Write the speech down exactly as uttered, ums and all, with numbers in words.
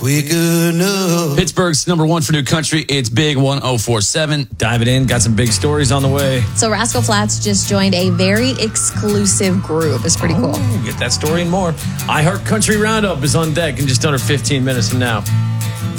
We good enough. Pittsburgh's number one for new country. It's Big one oh four point seven. Dive it in. Got some big stories on the way. So Rascal Flatts just joined a very exclusive group. It's pretty cool. Oh, get that story and more. iHeart Country Roundup is on deck in just under fifteen minutes from now.